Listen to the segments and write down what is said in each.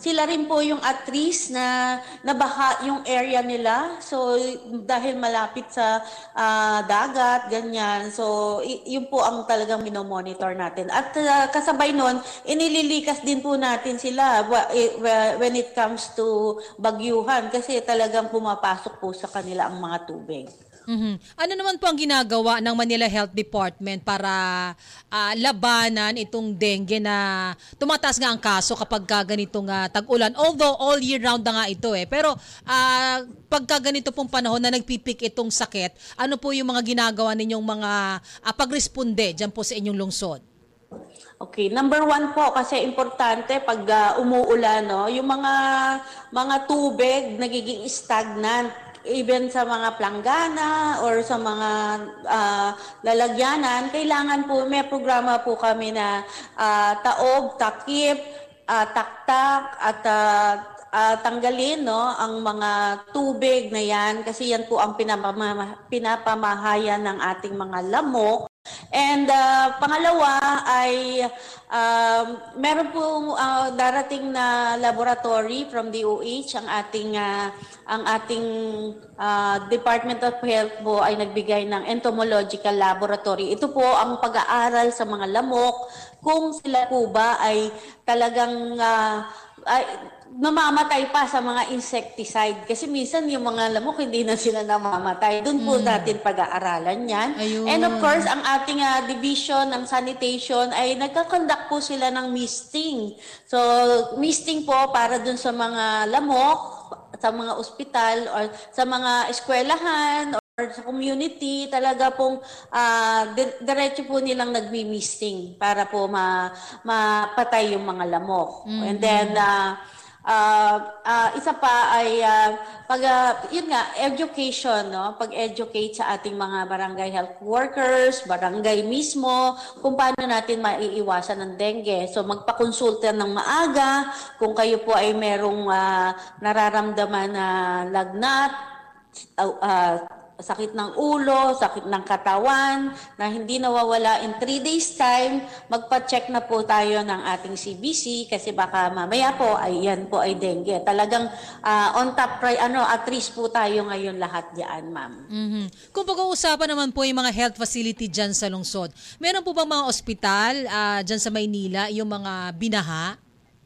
sila rin po yung at risk na nabaha yung area nila. So dahil malapit sa dagat, ganyan. So yun po ang talagang minomonitor natin. At kasabay nun, inililikas din po natin sila when it comes to bagyuhan kasi talagang pumapasok po sa kanila ang mga tubig. Ano naman po ang ginagawa ng Manila Health Department para labanan itong dengue na tumataas nga ang kaso kapag ganitong tag-ulan? Although all year round na nga ito pero pagka ganito pong panahon na nagpipik itong sakit, ano po yung mga ginagawa ninyong mga pagresponde dyan po sa inyong lungsod? Okay, number one po kasi importante pag umuulan, no, yung mga tubig nagiging stagnant even sa mga planggana or sa mga lalagyanan, kailangan po may programa po kami na taob, takip, taktak at tanggalin ang mga tubig na yan kasi yan po ang pinapamahayan ng ating mga lamok. And pangalawa ay meron po darating na laboratory from DOH ang ating Department of Health po ay nagbigay ng entomological laboratory. Ito po ang pag-aaral sa mga lamok kung sila po ba ay talagang namamatay pa sa mga insecticide. Kasi minsan yung mga lamok hindi na sila namamatay. Doon po natin pag-aaralan yan. Ayun. And of course, ang ating division ng sanitation ay nagkakonduct po sila ng misting. So, misting po para doon sa mga lamok, sa mga ospital, or sa mga eskwelahan, or sa community, talaga pong diretso po nilang nagmi-misting para po mapatay yung mga lamok. And then, isa pa ay yun nga, education, no? Pag-educate sa ating mga barangay health workers, barangay mismo, kung paano natin maiiwasan ng dengue. So magpakonsulta ng maaga kung kayo po ay merong nararamdaman na lagnat, sakit ng ulo, sakit ng katawan, na hindi nawawala in 3 days time, magpa-check na po tayo ng ating CBC kasi baka mamaya po ay yan po ay dengue. Talagang on top at risk po tayo ngayon lahat diyan, ma'am. Kung pag-uusapan naman po yung mga health facility dyan sa lungsod, meron po bang mga ospital dyan sa Maynila, yung mga binaha?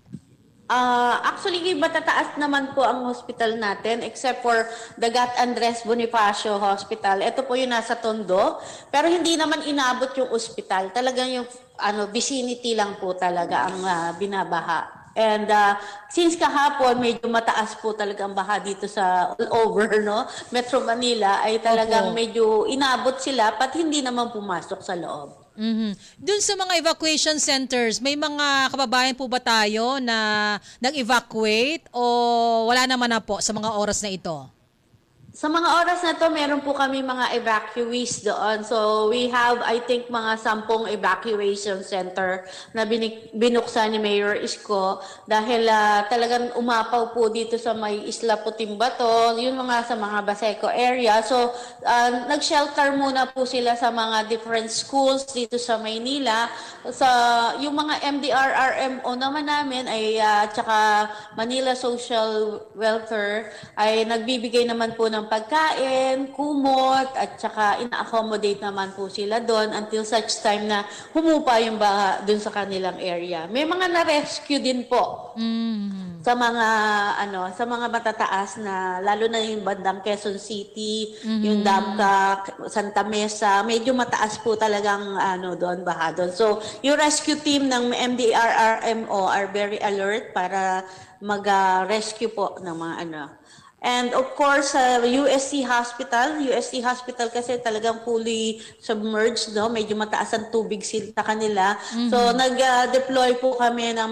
Actually, matataas naman po ang hospital natin except for Dagat Andres Bonifacio Hospital. Ito po yung nasa Tondo. Pero hindi naman inabot yung ospital. Talagang yung vicinity lang po talaga ang binabaha. And since kahapon, medyo mataas po talaga ang baha dito sa all over, no? Metro Manila ay talagang medyo inabot sila pat hindi naman pumasok sa loob. Doon sa mga evacuation centers, may mga kababayan po ba tayo na nag-evacuate o wala naman na po sa mga oras na ito? Sa mga oras na to, meron po kami mga evacuees doon. So we have, I think, mga 10 evacuation center na binuksan ni Mayor Isko dahil talagang umapaw po dito sa may Isla Putimbato, yun mga sa mga Baseco area. So nag-shelter muna po sila sa mga different schools dito sa Maynila. Yung mga MDRRMO naman namin ay tsaka Manila Social Welfare ay nagbibigay naman po ng pagkain, kumot, at saka ina-accommodate naman po sila doon until such time na humupa yung baha doon sa kanilang area. May mga na-rescue din po sa mga matataas na, lalo na yung bandang Quezon City, yung Damca, Santa Mesa, medyo mataas po talagang doon, baha doon. So, yung rescue team ng MDRRMO are very alert para mag-rescue po ng mga And of course, UST Hospital kasi talagang fully submerged, no? Medyo mataas ang tubig sa kanila. So nag-deploy po kami ng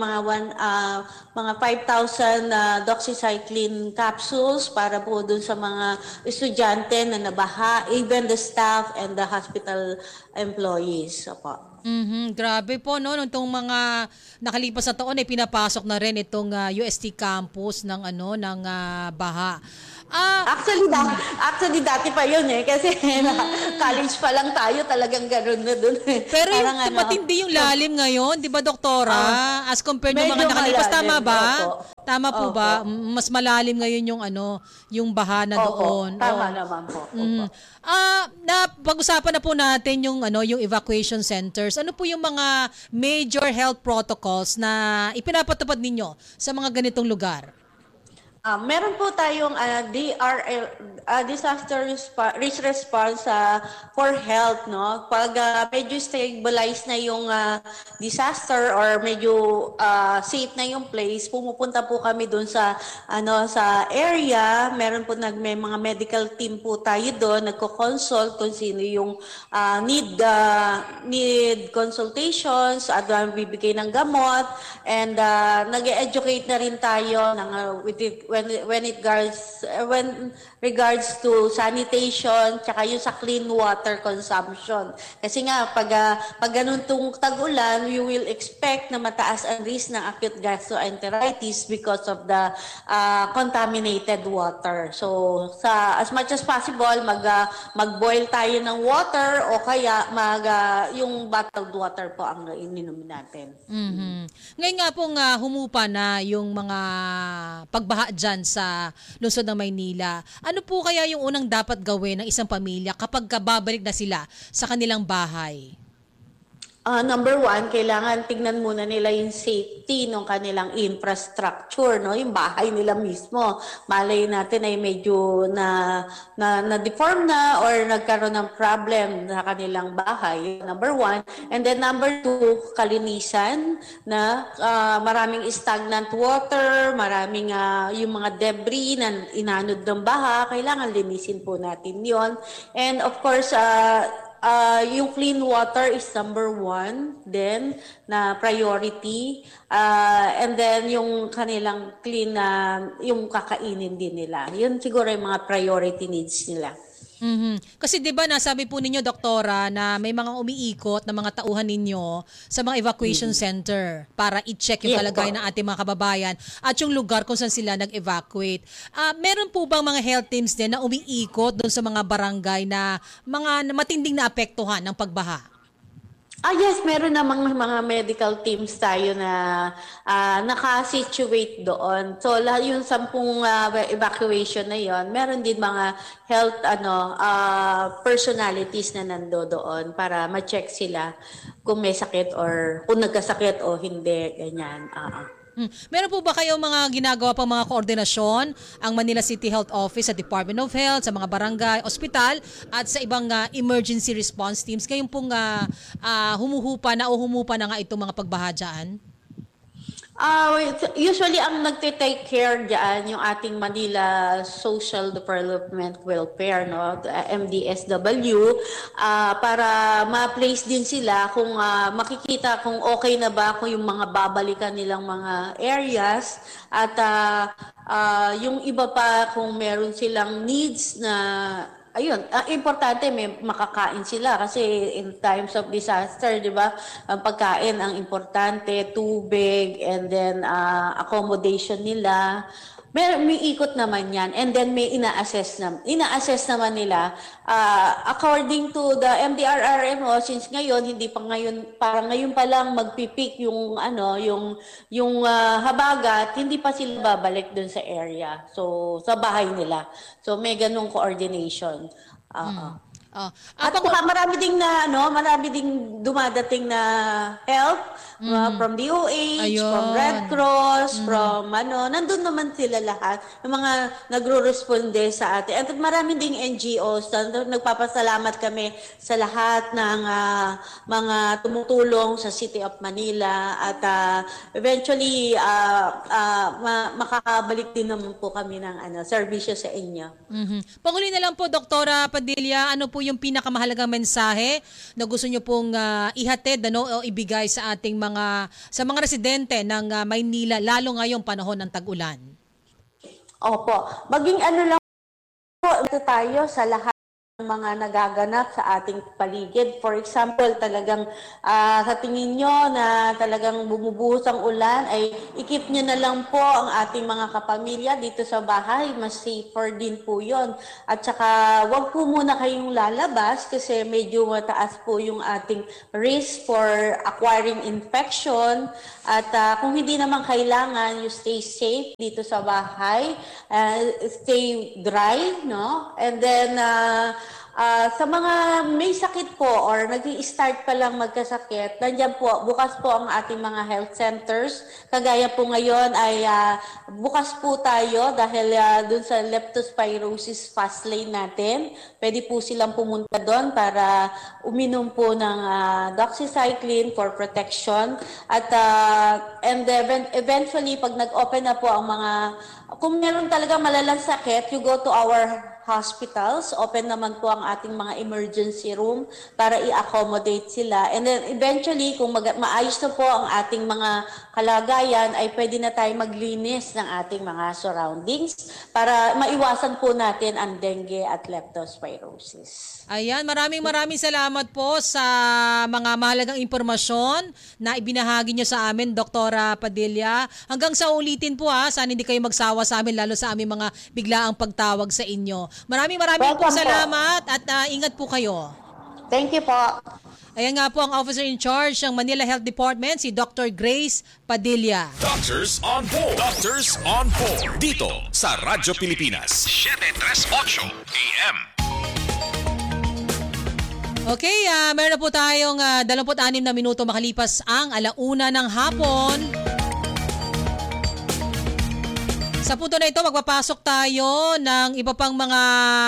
mga 5,000 doxycycline capsules para po dun sa mga estudyante na nabaha, even the staff and the hospital employees. Opo. Grabe po, no? Itong mga nakalipas na taon ay pinapasok na rin itong UST campus ng baha. Actually dati pa yun kasi college pa lang tayo, talagang gano'n na dun. Pero yung Parang matindi yung lalim ngayon, di ba, Doktora? As compared ng mga medyo nakalipas, tama malalim. ba? Opo. Tama po Opo. ba? Mas malalim ngayon yung yung baha na Opo, doon. tama naman po. Opo. Pag-usapan na po natin yung evacuation centers. Ano po yung mga major health protocols na ipinapatupad ninyo sa mga ganitong lugar? Meron po tayong DRL, risk response for health, no? Pag medyo stabilize na yung disaster or medyo safe na yung place, pumupunta po kami doon sa sa area. Meron po may mga medical team po tayo doon, nagko-consult kung sino yung need consultations at bibigay ng gamot, and nag-educate na rin tayo ng when regards to sanitation, tsaka yung sa clean water consumption. Kasi nga pag ganun tong tag-ulan, you will expect na mataas ang risk ng acute gastroenteritis because of the contaminated water. So as much as possible, mag-boil tayo ng water, o kaya yung bottled water po ang ininom natin. Mm-hmm. Ngayon nga pong humupa na yung mga pagbaha dyan sa lungsod ng Maynila. Ano po kaya yung unang dapat gawin ng isang pamilya kapag babalik na sila sa kanilang bahay? Number one, kailangan tignan muna nila yung safety ng kanilang infrastructure, no? Yung bahay nila mismo. Malay natin ay medyo na-deform na or nagkaroon ng problem sa kanilang bahay. Number one. And then number two, kalinisan, na maraming stagnant water, maraming yung mga debris na inanod ng baha. Kailangan linisin po natin yon. And of course, yung clean water is number one, then na priority, and then yung kanilang clean yung kakainin din nila. Yun siguro yung mga priority needs nila. Mm-hmm. Kasi 'di ba nasabi po ninyo, Doktora, na may mga umiikot na mga tauhan ninyo sa mga evacuation center para i-check yung kalagayan ng ating mga kababayan at yung lugar kung saan sila nag-evacuate. Meron po bang mga health teams din na umiikot doon sa mga barangay na mga matinding naapektuhan ng pagbaha? Yes, meron namang mga medical teams tayo na naka-situate doon. So yung 10 evacuation na yon, meron din mga health personalities na nando doon para ma-check sila kung may sakit or kung nagkasakit o hindi, ganyan. Meron po ba kayong mga ginagawa pang mga koordinasyon ang Manila City Health Office sa Department of Health, sa mga barangay, ospital at sa ibang emergency response teams? Kayong pong humuhupa na nga itong mga pagbaha dyan? Usually ang nagte-take care diyan yung ating Manila Social Development Welfare, no, MDSW, para ma-place din sila kung makikita kung okay na ba kung yung mga babalikan nilang mga areas, at yung iba pa kung meron silang needs na importante may makakain sila kasi in times of disaster, di ba? Ang pagkain ang importante, tubig, and then accommodation nila. May ikot naman yan, and then may ina-assess naman nila according to the MDRRMO. Since ngayon parang ngayon pa lang magpipik yung habagat, hindi pa sila babalik dun sa area, so sa bahay nila, so may ganung coordination. At marami ding dumadating na help from DOH, from Red Cross, from nandun naman sila lahat, yung mga nagro-responde sa atin. At marami ding NGOs, nagpapasalamat kami sa lahat ng mga tumutulong sa City of Manila, at eventually makakabalik din naman po kami ng serbisyo sa inyo. Panghuli na lang po, Doktora Padilla, ano po yung pinakamahalagang mensahe na gusto nyo pong ihatid o ibigay sa ating mga residente ng Maynila, lalo ngayong panahon ng tag-ulan? Opo, maging lang po tayo sa lahat mga nagaganap sa ating paligid. For example, talagang sa tingin nyo na talagang bumubuhos ang ulan, ay ikip nyo na lang po ang ating mga kapamilya dito sa bahay. Mas safer din po yon. At saka wag po muna kayong lalabas kasi medyo mataas po yung ating risk for acquiring infection. At kung hindi naman kailangan, you stay safe dito sa bahay, stay dry, no? And then sa mga may sakit po or nag-i-start pa lang magkasakit, nandiyan po, bukas po ang ating mga health centers. Kagaya po ngayon ay bukas po tayo dahil dun sa leptospirosis fast lane natin. Pwede po silang pumunta doon para uminom po ng doxycycline for protection. At and eventually, pag nag-open na po ang mga, kung meron talaga malalang sakit, you go to our hospitals. Open naman po ang ating mga emergency room para i-accommodate sila. And then eventually, kung maayos na po ang ating mga kalagayan, ay pwede na tayo maglinis ng ating mga surroundings para maiwasan po natin ang dengue at leptospirosis. Ayan, maraming salamat po sa mga mahalagang impormasyon na ibinahagi nyo sa amin, Doktora Padilla. Hanggang sa ulitin po sana hindi kayo magsawa sa amin, lalo sa aming mga biglaang pagtawag sa inyo. Maraming po salamat at ingat po kayo. Thank you po. Ayan nga po ang Officer in Charge ng Manila Health Department, si Dr. Grace Padilla. Doctors on Board. Doctors on Board. Dito sa Radyo Pilipinas. 738 AM. Okay, meron na po tayong 26 na minuto makalipas ang 1:00 ng hapon. Sa punto na ito, magpapasok tayo ng iba pang mga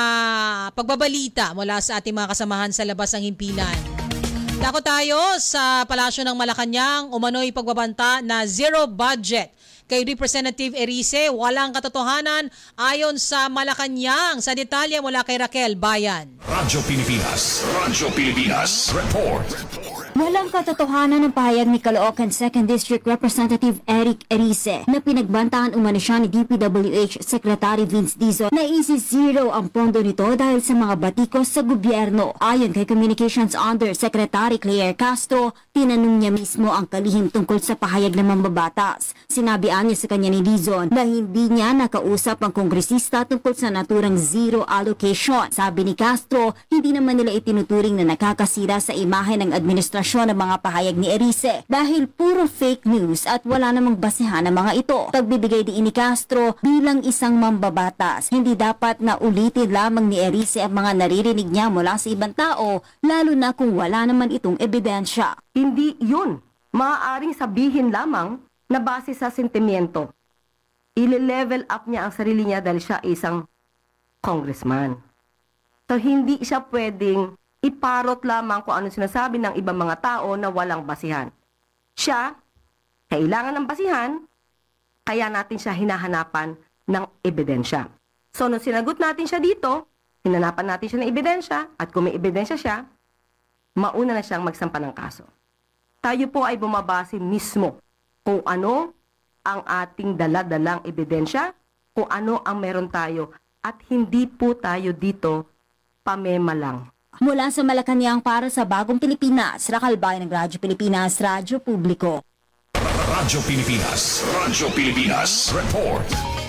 pagbabalita mula sa ating mga kasamahan sa labas ng himpilan. Dako tayo sa Palasyo ng Malacanang, umano'y pagbabanta na zero budget. Kay Representative Erice, walang katotohanan ayon sa Malacanang. Sa detalye mula kay Raquel Bayan. Radyo Pilipinas. Radyo Pilipinas. Report. Walang katotohanan ng pahayag ni Caloocan 2nd District Representative Eric Erice na pinagbantaan umano siya ni DPWH Secretary Vince Dizon na isi-zero ang pondo nito dahil sa mga batikos sa gobyerno. Ayon kay Communications Under Secretary Claire Castro, tinanong niya mismo ang kalihim tungkol sa pahayag ng mambabatas. Sinabi niya sa kanya ni Dizon na hindi niya nakausap ang kongresista tungkol sa naturang zero allocation. Sabi ni Castro, hindi naman nila itinuturing na nakakasira sa imahe ng administrasyon ng mga pahayag ni Erice dahil puro fake news at wala namang basehan ng mga ito. Pagbibigay din ni Castro bilang isang mambabatas, hindi dapat na ulitin lamang ni Erice ang mga naririnig niya mula sa ibang tao, lalo na kung wala naman itong ebidensya. Hindi yun. Maaaring sabihin lamang na base sa sentimiento. Ile-level up niya ang sarili niya dahil siya isang congressman. So hindi siya pwedeng iparot lamang kung ano sinasabi ng ibang mga tao na walang basihan. Siya, kailangan ng basihan, kaya natin siya hinahanapan ng ebidensya. So, nung sinagot natin siya dito, hinanapan natin siya ng ebidensya, at kung may ebidensya siya, mauna na siyang magsampa ng kaso. Tayo po ay bumabase mismo kung ano ang ating dala-dalang ebidensya, kung ano ang meron tayo, at hindi po tayo dito pamema lang. Mula sa Malacanang para sa Bagong Pilipinas, Raquel Bayan ng Radyo Pilipinas, Radyo Publiko. Radyo Pilipinas. Radyo Pilipinas. Report.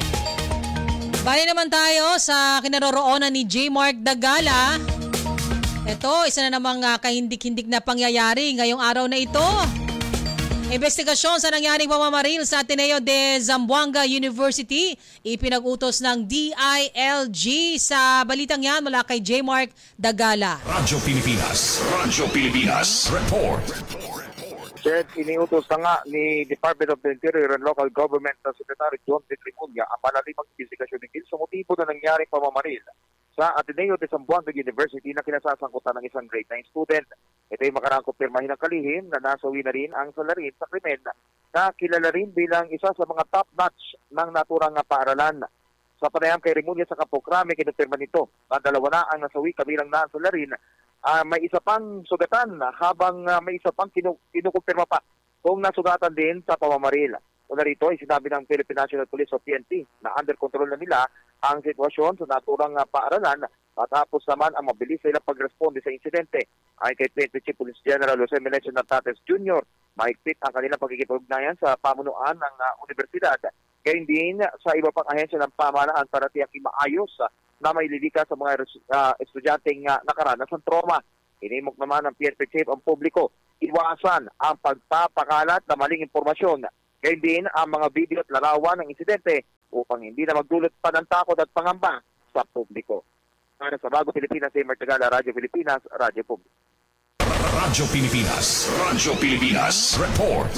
Bali naman tayo sa kinaroroonan ni J. Mark Dagala. Ito, isa na namang kahindik-hindik na pangyayari ngayong araw na ito. Investigasyon sa nangyaring pamamaril sa Ateneo de Zamboanga University, ipinag-utos ng DILG. Sa balitang yan mula kay J. Mark Dagala. Radyo Pilipinas. Radyo Pilipinas. Report. Sir, iniutos na nga ni Department of the Interior and Local Government na Secretary John P. Trimulla ang malalimang investigasyon sa motibo na nangyaring pamamaril sa Ateneo de Zamboanga University na kinasasangkutan ng isang grade 9 student. Ito ay makarang kumpirmahin ng kalihim na nasawi na rin ang salarin sa krimen na kilala rin bilang isa sa mga top-notch ng naturang paaralan. Sa panayam kay Remulla sa Kapokrame, kinumpirma nito na dalawa na ang nasawi kabilang na ang salarin. May isa pang sugatan habang may isa pang kinukumpirma pa kung nasugatan din sa pamamaril. Una rito ay sinabi ng Philippine National Police o PNP na under control na nila ang sitwasyon sa naturang paaralan Matapos naman ang mabilis nilang pagresponde sa insidente. Ayon kay PNP Chief Police General Jose Menecio Nartates Jr., mahigpit ang kanilang pagkikipag-ugnayan sa pamunuan ng universidad. Gayon din sa iba pang ahensya ng pamahalaan para tiyaking maayos na maililika sa mga estudyanteng nakaranas ng trauma. Inimok naman ng PNP Chief ang publiko, iwasan ang pagpapakalat na maling impormasyon. Gayon din ang mga video at larawan ng insidente upang hindi na magdulot pa ng takot at pangamba sa publiko. Para sa Bago Pilipinas, Emer Tagala, Radyo Pilipinas, Radyo Publiko. Radyo Pilipinas. Radyo Pilipinas. Report.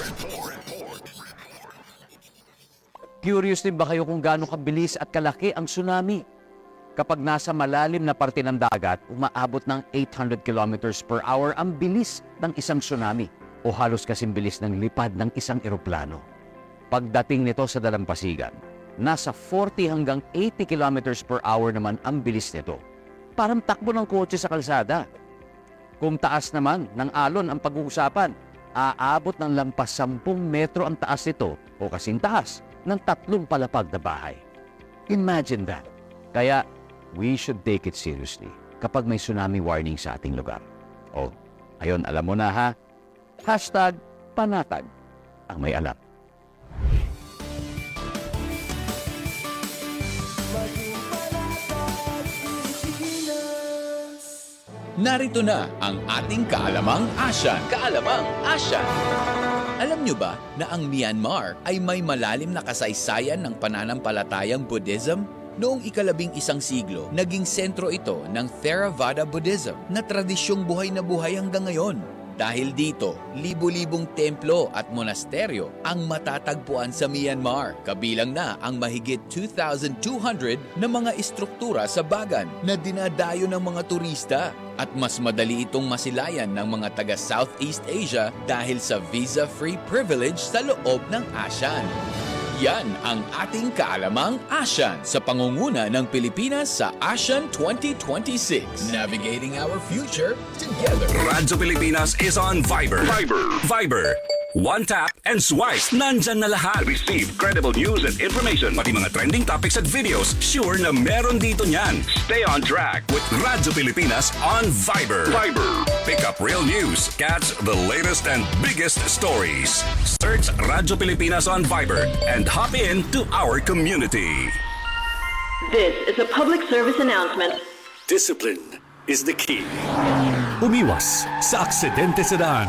Curious din ba kayo kung gaano kabilis at kalaki ang tsunami? Kapag nasa malalim na parte ng dagat, umaabot ng 800 kilometers per hour ang bilis ng isang tsunami o halos kasing bilis ng lipad ng isang eroplano. Pagdating nito sa dalampasigan, nasa 40 hanggang 80 kilometers per hour naman ang bilis nito. Parang takbo ng kotse sa kalsada. Kung taas naman ng alon ang pag-uusapan, aabot ng lampas 10 metro ang taas nito o kasing taas ng 3 palapag na bahay. Imagine that. Kaya, we should take it seriously kapag may tsunami warning sa ating lugar. O, ayun, alam mo na ha? #panatag ang may alam. Narito na ang ating Kaalamang Asyan. Kaalamang Asyan. Alam nyo ba na ang Myanmar ay may malalim na kasaysayan ng pananampalatayang Buddhism? Noong ika-11 siglo, naging sentro ito ng Theravada Buddhism na tradisyong buhay na buhay hanggang ngayon. Dahil dito, libo-libong templo at monasteryo ang matatagpuan sa Myanmar. Kabilang na ang mahigit 2,200 na mga istruktura sa Bagan na dinadayo ng mga turista. At mas madali itong masilayan ng mga taga Southeast Asia dahil sa visa-free privilege sa loob ng ASEAN. Yan ang ating Kaalamang ASEAN sa pangunguna ng Pilipinas sa ASEAN 2026. Navigating our future together. Radyo Pilipinas is on Viber. Viber. One tap and swipe. Nandyan na lahat. Receive credible news and information. Pati mga trending topics at videos. Sure na meron dito niyan. Stay on track with Radyo Pilipinas on Viber. Pick up real news. Catch the latest and biggest stories. Search Radyo Pilipinas on Viber and hop in to our community. This is a public service announcement. Discipline is the key. Umiwas sa aksidente sa daan.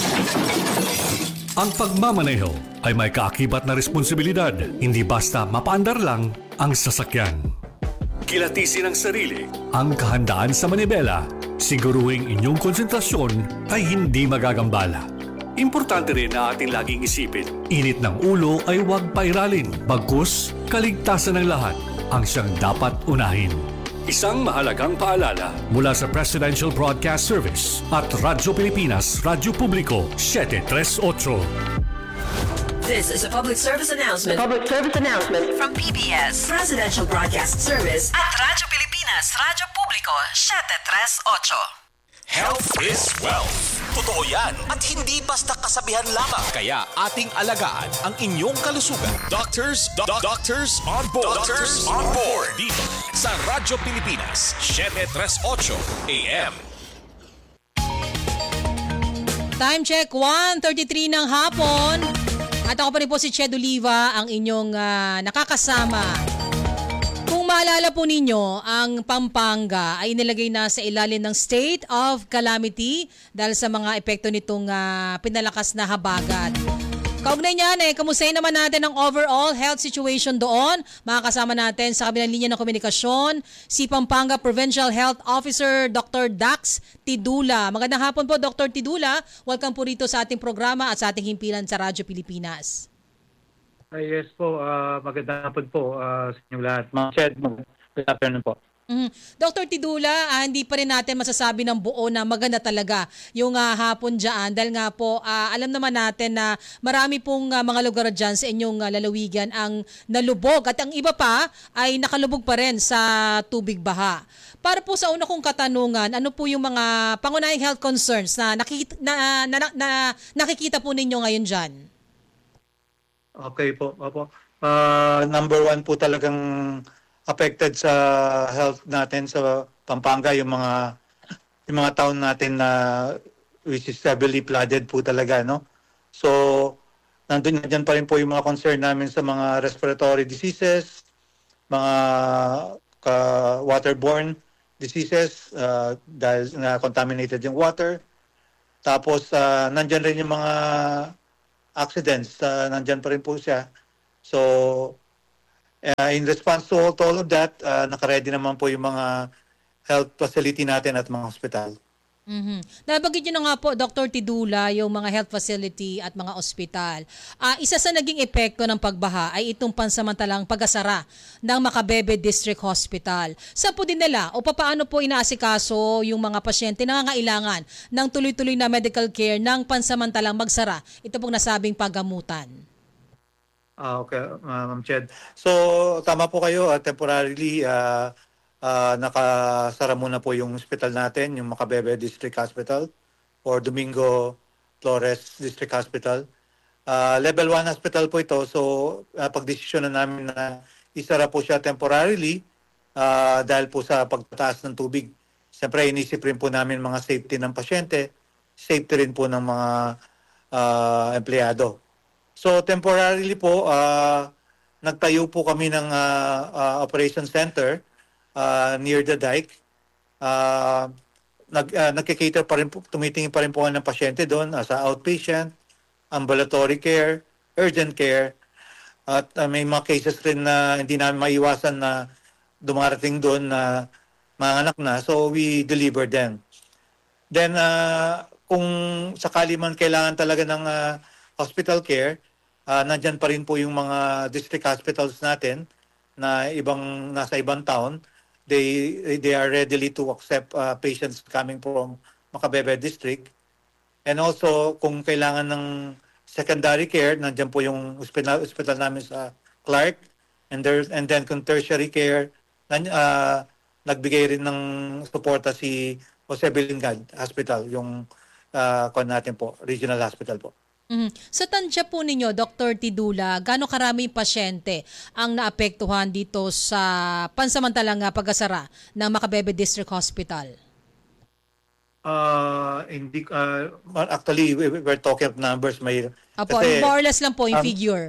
Ang pagmamaneho ay may kaakibat na responsibilidad, hindi basta mapaandar lang ang sasakyan. Kilatisin ang sarili, ang kahandaan sa manibela, siguruhing inyong konsentrasyon ay hindi magagambala. Importante rin na ating laging isipin, init ng ulo ay huwag pairalin, bagkus kaligtasan ng lahat ang siyang dapat unahin. Isang mahalagang paalala mula sa Presidential Broadcast Service at Radyo Pilipinas, Radyo Publiko, 738. This is a public service announcement. From PBS, Presidential Broadcast Service at Radyo Pilipinas, Radyo Publiko, 738. Health is wealth. Totoo yan at hindi basta kasabihan lamang. Kaya ating alagaan ang inyong kalusugan. Doctors on board. Doctors on board. Dito sa Radyo Pilipinas, 738 AM. Time check, 1:33 ng hapon. At ako pa rin po si Ched Oliva, ang inyong nakakasama. Kung maalala po ninyo, ang Pampanga ay nilagay na sa ilalim ng state of calamity dahil sa mga epekto nitong pinalakas na habagat. Kaugnay niyan, kamustahin naman natin ang overall health situation doon. Makakasama natin sa kabilang linya ng komunikasyon, si Pampanga Provincial Health Officer Dr. Dax Tidula. Magandang hapon po, Dr. Tidula. Welcome po rito sa ating programa at sa ating himpilan sa Radyo Pilipinas. Yes po, magandang hapon po sa inyong lahat. Mga Ched, good afternoon po. Dr. Tidula, hindi pa rin natin masasabi ng buo na maganda talaga yung hapon dyan dahil nga po alam naman natin na marami pong mga lugar dyan sa inyong lalawigan ang nalubog at ang iba pa ay nakalubog pa rin sa tubig baha. Para po sa una kong katanungan, ano po yung mga pangunahing health concerns na nakikita po ninyo ngayon dyan? Okay po, opo. Number one po talagang affected sa health natin sa Pampanga, yung mga town natin na which is heavily flooded po talaga, no? So, nandiyan pa rin po yung mga concern namin sa mga respiratory diseases, mga waterborne diseases dahil na contaminated yung water. Tapos, nandiyan rin yung mga accidents, nandiyan pa rin po siya. So, in response to all of that, nakaready naman po yung mga health facility natin at mga hospital. Nabanggit nyo na nga po, Dr. Tidula, yung mga health facility at mga ospital. Isa sa naging epekto ng pagbaha ay itong pansamantalang pag-asara ng Macabebe District Hospital. Saan po din nila o paano po inaasikaso yung mga pasyente na nangangailangan ng tuloy-tuloy na medical care ng pansamantalang magsara? Ito pong nasabing paggamutan. Okay, Ma'am Ched. So, tama po kayo. Temporarily, nakasara muna po yung hospital natin, yung Macabebe District Hospital or Domingo Flores District Hospital. Level 1 hospital po ito. So, pagdesisyon na namin na isara po siya temporarily dahil po sa pagtataas ng tubig. Siyempre, inisip rin po namin mga safety ng pasyente, safety rin po ng mga empleyado. So, temporarily po, nagtayo po kami ng operation center near the dike. Nagkikater pa rin po, tumitingin pa rin po ng pasyente doon sa outpatient, ambulatory care, urgent care. At may mga cases rin na hindi namin maiwasan na dumarating doon na mga anak na. So we deliver them. Then kung sakali man kailangan talaga ng hospital care, nandyan pa rin po yung mga district hospitals natin na nasa ibang town. They are ready to accept patients coming from Macabebe District. And also, kung kailangan ng secondary care, nandiyan po yung hospital namin sa Clark. And then kung tertiary care, nagbigay rin ng suporta si Jose Bilingad Hospital, yung natin po, regional hospital po. Sa tansya po ninyo, Dr. Tidula, gaano karaming pasyente ang naapektuhan dito sa pansamantalang pag-asara ng Macabebe District Hospital? Actually, we're talking of numbers. Apo, more or less lang po yung figure.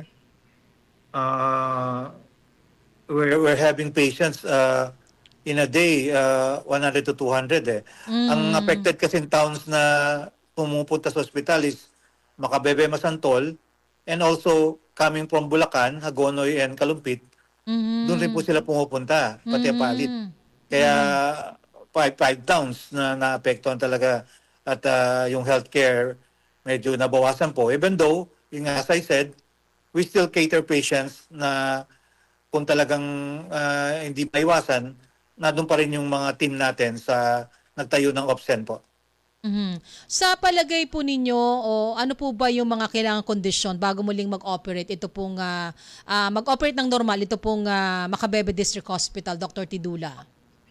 We're having patients in a day, 100 to 200 eh. Ang affected kasi towns na pumupunta sa hospital is Macabebe, Masantol, and also coming from Bulacan, Hagonoy, and Kalumpit. Doon rin po sila pumupunta, pati Palit. Kaya 5 towns na naapektuhan talaga at yung healthcare medyo nabawasan po. Even though, as I said, we still cater patients na kung talagang hindi maiwasan, na doon pa rin yung mga team natin sa nagtayo ng OPSEN po. Sa palagay po ninyo, ano po ba yung mga kailangang kondisyon bago muling mag-operate? Ito pong mag-operate ng normal, ito pong Macabebe District Hospital, Dr. Tidula.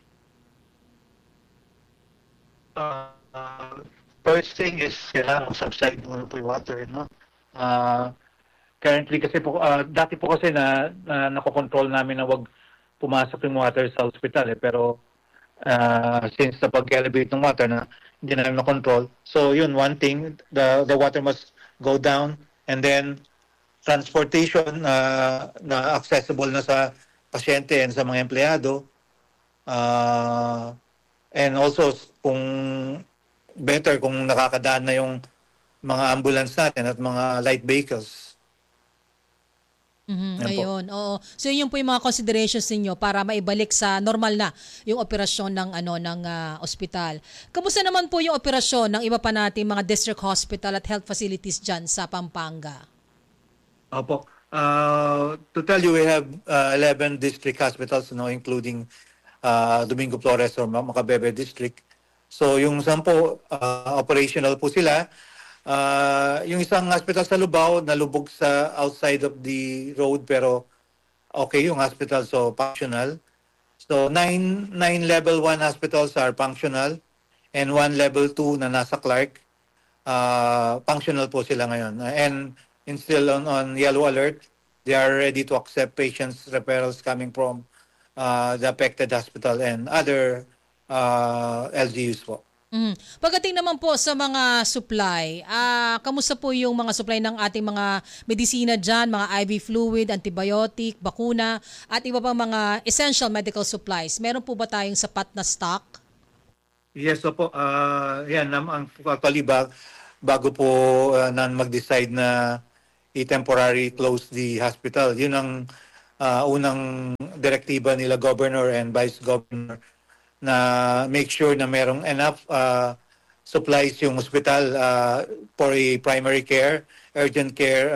First thing is kailangan subside muna po yung water, no? Currently kasi po, dati po kasi na nakokontrol namin na wag pumasok yung water sa hospital pero since na pag-elevate ng water na hindi namin na-control. So yun, one thing, the water must go down and then transportation na accessible na sa pasyente and sa mga empleyado. And also, kung better kung nakakadaan na yung mga ambulance natin at mga light vehicles. Ayun, oo. So yun po yung mga considerations ninyo para maibalik sa normal na yung operasyon ng ospital. Kamusta naman po yung operasyon ng iba pa nating mga district hospital at health facilities dyan sa Pampanga? Opo. To tell you, we have 11 district hospitals, including Domingo Flores or Macabebe District. So yung 10 operational po sila. Yung isang hospital sa Lubao nalubog sa outside of the road pero okay yung hospital, so functional. So 9 level 1 hospitals are functional and 1 level 2 na nasa Clark. Functional po sila ngayon. And still on yellow alert, they are ready to accept patients referrals coming from the affected hospital and other LGUs po. Pagdating naman po sa mga supply, kamusta po yung mga supply ng ating mga medisina dyan, mga IV fluid, antibiotic, bakuna, at iba pang mga essential medical supplies? Meron po ba tayong sapat na stock? Yes po. Yan actually bago po mag-decide na i-temporary close the hospital. Yun ang unang direktiba nila governor and vice governor na make sure na merong enough supplies yung hospital for a primary care, urgent care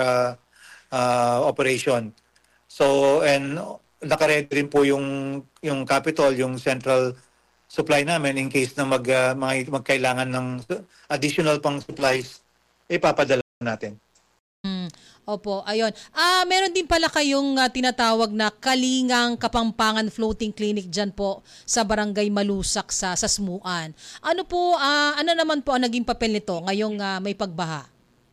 operation. So, and nakaredy rin po yung capital, yung central supply namin in case na magkailangan ng additional pang supplies, ipapadala natin. Opo, ayun. Meron din pala kayong tinatawag na Kalingang Kapampangan Floating Clinic dyan po sa Barangay Malusak sa Sasmuan. Ano naman po ang naging papel nito ngayong may pagbaha?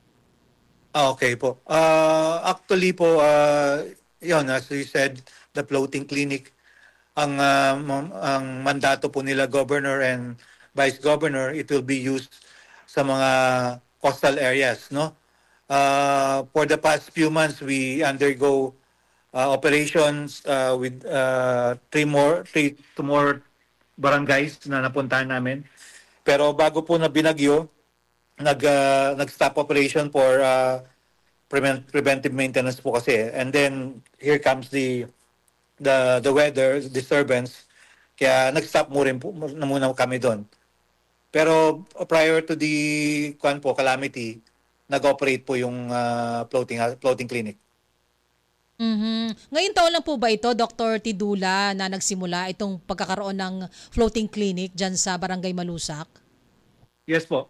Okay po. Actually po, yun, as you said, the floating clinic, ang mandato po nila governor and vice governor, it will be used sa mga coastal areas, no? For the past few months, we undergo operations with two more barangays na napuntahan namin. Pero bago po na binagyo, nag-stop operation for preventive maintenance po kasi. And then here comes the weather disturbance. Kaya nag-stop muna kami doon. Pero prior to the calamity, nag-operate po yung floating clinic. Ngayon taon lang po ba ito, Dr. Tidula, na nagsimula itong pagkakaroon ng floating clinic dyan sa Barangay Malusak? Yes po.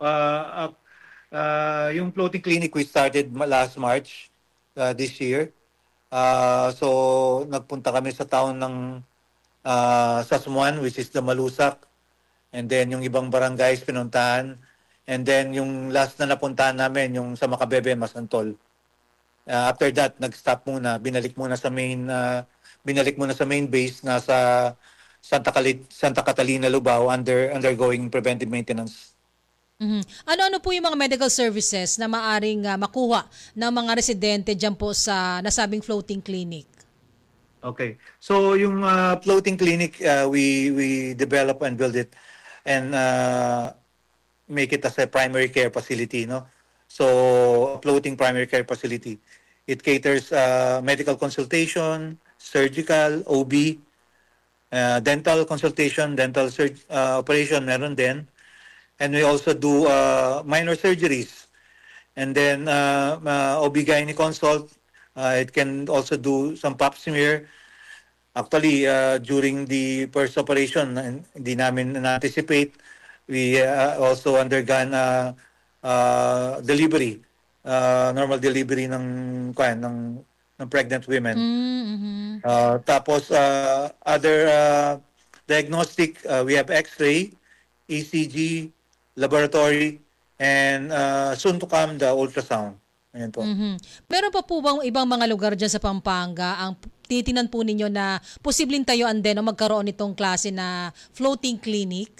Yung floating clinic we started last March this year. So nagpunta kami sa town ng Sasmuan, which is the Malusak. And then yung ibang barangays pinuntahan. And then yung last na napuntahan namin, yung sa Macabebe, Masantol. After that, nag-stop muna, binalik muna sa main base na sa Santa Catalina, Lubao, undergoing preventive maintenance. Ano po yung mga medical services na maaring makuha ng mga residente dyan po sa nasabing floating clinic? Okay. So yung floating clinic, we develop and build it and make it as a primary care facility, no? So, a floating primary care facility. It caters medical consultation, surgical, OB, dental consultation, dental operation, meron din. And we also do minor surgeries. And then, OB-GYN consult. It can also do some pap smear. Actually, during the first operation, hindi namin na-anticipate. We also undergone delivery, normal delivery ng pregnant women. Tapos other diagnostic, we have X-ray, ECG, laboratory, and soon to come the ultrasound. Ayan po. Meron pa po bang ibang mga lugar dyan sa Pampanga ang titinan po ninyo na posibleng tayuan din o magkaroon itong klase na floating clinic?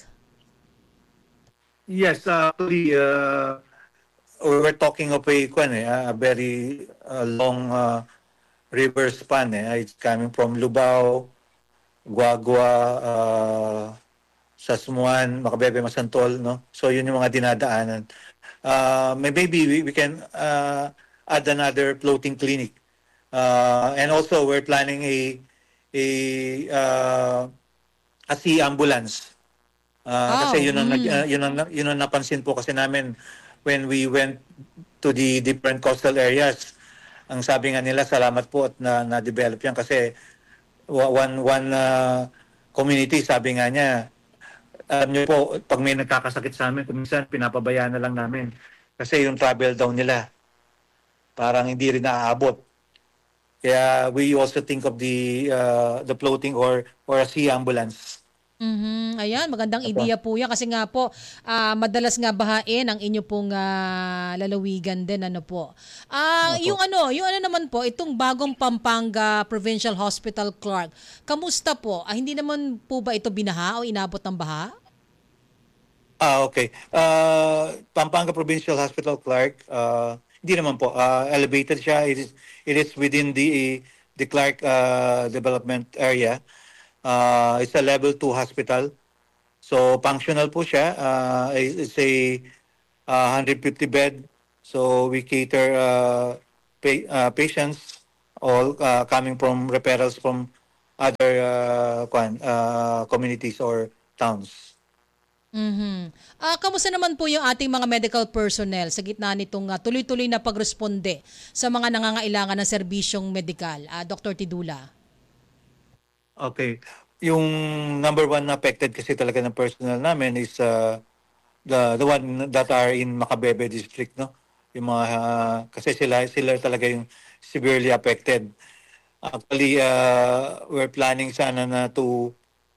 Yes, actually, we're talking of a very long river span. It's coming from Lubao, Guagua, Sasmuan, Macabebe, Masantol, no? So yun yung mga dinadaanan. Maybe we can add another floating clinic. And also we're planning a sea ambulance. Kasi yun ang napansin po kasi namin when we went to the different coastal areas. Ang sabi nga nila, salamat po at na-develop yan kasi one community, sabi nga niya, alam niyo po, pag may nagkakasakit sa amin, kuminsan pinapabayaan na lang namin. Kasi yung travel daw nila, parang hindi rin naaabot. Kaya we also think of the floating or a sea ambulance. Ayan, magandang ideya po yan kasi nga po madalas nga bahain ang inyo pong lalawigan din ano po. Yung ano naman po itong bagong Pampanga Provincial Hospital Clark. Kamusta po? Hindi naman po ba ito binaha o inabot ng baha? Okay. Pampanga Provincial Hospital Clark, hindi naman po. Elevated siya. It is within the Clark development area. It's a level 2 hospital. So functional po siya. It's a 150 bed. So we cater patients all coming from referrals from other communities or towns. Kamusta naman po yung ating mga medical personnel sa gitna nitong tuloy-tuloy na pagresponde sa mga nangangailangan ng serbisyong medikal? Dr. Tidula. Okay. Yung number one na affected kasi talaga ng personnel namin is the one that are in Macabebe district, no? Yung mga kasi sila talaga yung severely affected. Actually, we're planning sana na to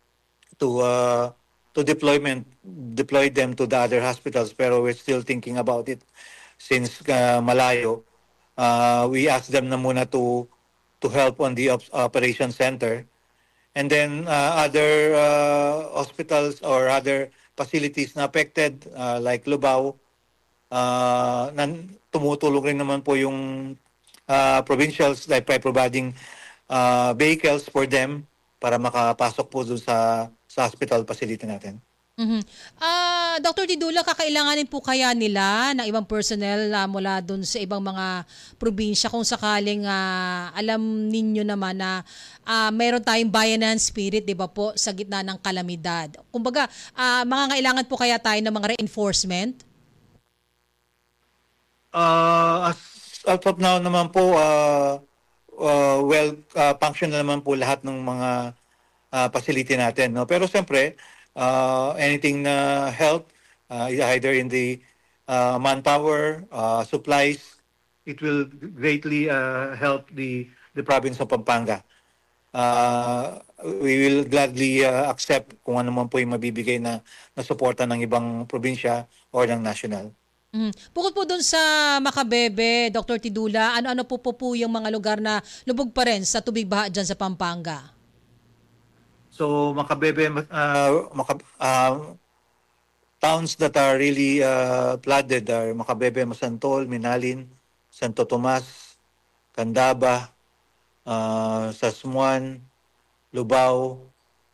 deploy them to the other hospitals, pero we're still thinking about it since malayo. We asked them na muna to help on the operation center. And then other hospitals or other facilities na affected like Lubao, tumutulong rin naman po yung provincials like by providing vehicles for them para makapasok po dun sa hospital facility natin. Dr. Tidula, kakailanganin po kaya nila ng ibang personnel mula dun sa ibang mga probinsya kung sakaling alam ninyo naman na mayroon tayong bayanan spirit, di ba po, sa gitna ng kalamidad. Kumbaga, mangangailangan po kaya tayo ng mga reinforcement? As of now naman po, functional naman po lahat ng mga facility natin. No? Pero siyempre, anything na help, either in the manpower, supplies, it will greatly help the province of Pampanga. We will gladly accept kung ano man po yung mabibigay na suporta ng ibang probinsya or ng national. Bukod po dun sa Macabebe, Dr. Tidula, ano-ano po yung mga lugar na lubog pa rin sa tubig baha dyan sa Pampanga? So Macabebe, towns that are really flooded are Macabebe, Masantol, Minalin, Santo Tomas, Candaba, Sasmuan, Lubao,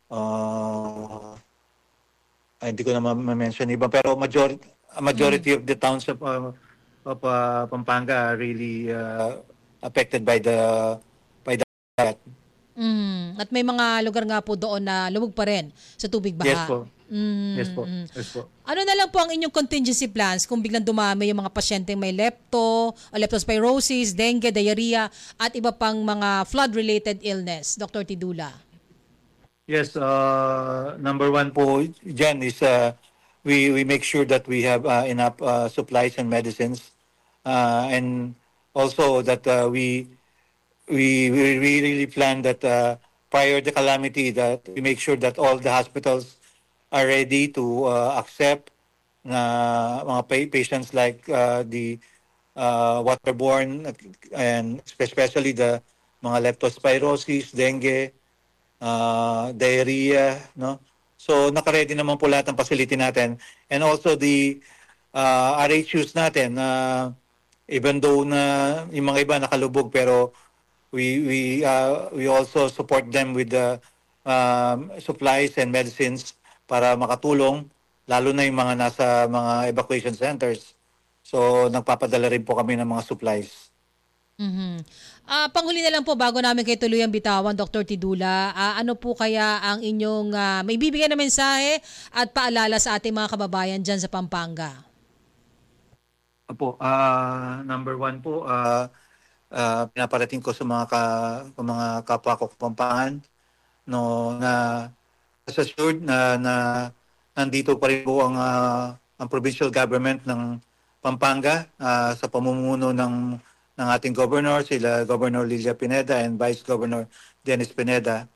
hindi ko na ma-mention iba, pero majority of the towns of Pampanga are really affected by that. At may mga lugar nga po doon na lubog pa rin sa tubig baha. Yes po. Yes po. Ano na lang po ang inyong contingency plans kung biglang dumami yung mga pasyenteng may leptospirosis, dengue, diarrhea at iba pang mga flood-related illness, Dr. Tidula? Yes, number one po dyan is we make sure that we have enough supplies and medicines, and also that we really plan that prior to calamity that we make sure that all the hospitals are ready to accept na mga patients like the waterborne and especially the mga leptospirosis, dengue, diarrhea, no? So naka-ready naman po lahat ng facility natin, and also the RHUs natin, even though na yung mga iba nakalubog, pero we also support them with the supplies and medicines para makatulong, lalo na yung mga nasa mga evacuation centers. So nagpapadala rin po kami ng mga supplies. Panghuli na lang po bago namin kayo tuluyang bitawan, Dr. Tidula, ano po kaya ang inyong may bibigyan na mensahe at paalala sa ating mga kababayan dyan sa Pampanga? Opo, number one po, pinaparating ko sa mga kapwa ko Pampangan, no, na assured na nandito pa rin po ang provincial government ng Pampanga sa pamumuno ng ating governor, sila Governor Lilia Pineda and Vice Governor Dennis Pineda.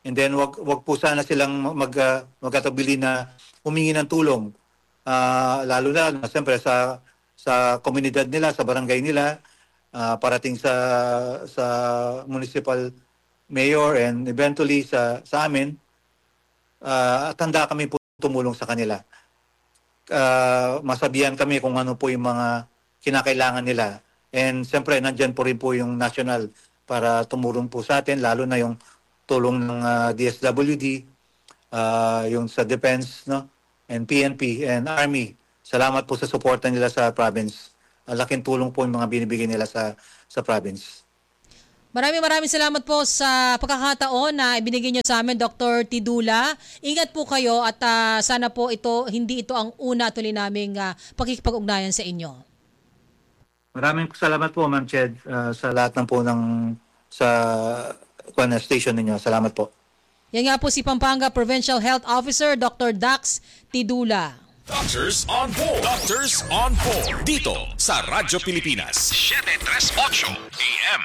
And then wag po sana silang magkatabili na humingi ng tulong. Lalo na siyempre sa komunidad nila, sa barangay nila, parating sa municipal mayor and eventually sa amin. At handa kami po tumulong sa kanila. Masabihan kami kung ano po yung mga kinakailangan nila. And siyempre, nandyan po rin po yung national para tumulong po sa atin, lalo na yung tulong ng DSWD, yung sa Defense, no? And PNP and Army. Salamat po sa suporta nila sa province. Laking tulong po yung mga binibigay nila sa province. Maraming salamat po sa pagkakataon na ibinigay niyo sa amin, Dr. Tidula. Ingat po kayo at sana po hindi ito ang una tuloy naming pakikipag-ugnayan sa inyo. Maraming salamat po, Ma'am Ched, sa lahat ng po sa station ninyo. Salamat po. Yan nga po si Pampanga Provincial Health Officer, Dr. Dax Tidula. Doctors on Board. Doctors on Board. Dito sa Radyo Pilipinas. 738 AM.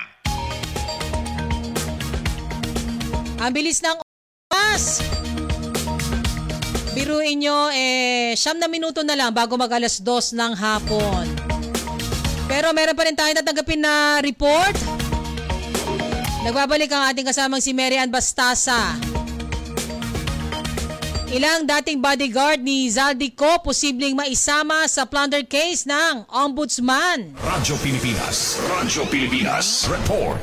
Ang bilis ng oras! Biruin nyo, 9 na minuto na lang bago mag 2:00 ng hapon. Pero meron pa rin tayong tatanggapin na report. Nagbabalik ang ating kasamang si Mary Ann Bastasa. Ilang dating bodyguard ni Zaldico posibleng maisama sa plunder case ng Ombudsman. Radyo Pilipinas. Radyo Pilipinas. Report.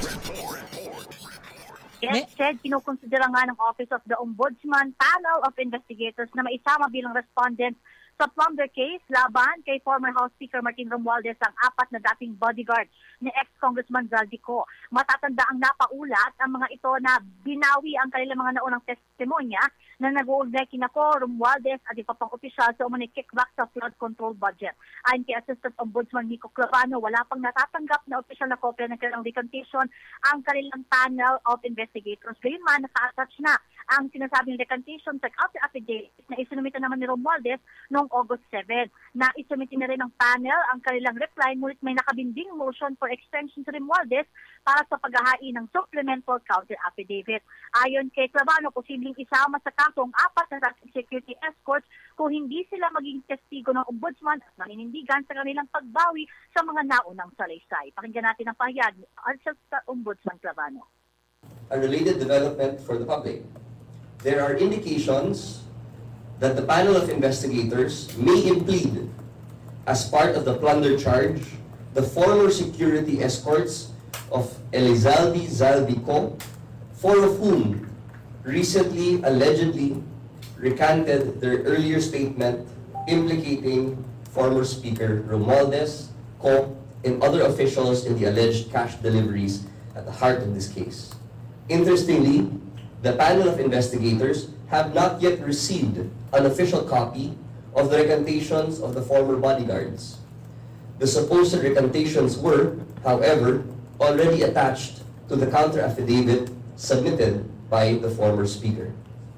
Yes, Ched, kinukonsidera nga ng Office of the Ombudsman panel of investigators na maisama bilang respondent sa plunder case laban kay former House Speaker Martin Romualdez ang 4 na dating bodyguard ni ex-Congressman Zaldico. Matatanda ang napaulat ang mga ito na binawi ang kanilang mga naunang testimonya na nag-uugnay kina Romualdez at iba pang opisyal sa umunay kickback sa flood control budget. Ayon kay Assistant Ombudsman Nico Clavano, wala pang natatanggap na opisyal na kopya ng kanilang recantation ang kanilang panel of investigators. Gayunman, naka-attach na ang sinasabing recantation sa affidavit na isinumita naman ni Romualdez noong August 7. Na isumiti na rin ng panel ang kanilang reply, ngunit may nakabinding motion for extension to Romualdez para sa paghahain ng supplemental counter affidavit. Ayon kay Clavano, posibleng isama sa kasong 4 na security escorts kung hindi sila maging testigo ng ombudsman at maninindigan sa kanilang pagbawi sa mga naunang salaysay. Pakinggan natin ang pahayag ni Assistant Ombudsman Clavano. A related development for the public. There are indications that the panel of investigators may implead as part of the plunder charge the former security escorts of Elizalde Zaldico, 4 of whom recently allegedly recanted their earlier statement implicating former Speaker Romualdez, Co, and other officials in the alleged cash deliveries at the heart of this case. Interestingly, the panel of investigators have not yet received an official copy of the recantations of the former bodyguards. The supposed recantations were, however, already attached to the counter-affidavit submitted by the former speaker.